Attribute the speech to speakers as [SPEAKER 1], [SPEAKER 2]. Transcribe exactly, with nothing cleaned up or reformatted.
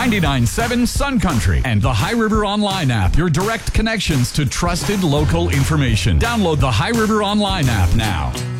[SPEAKER 1] ninety-nine point seven Sun Country, and the High River Online app, your direct connections to trusted local information. Download the High River Online app now.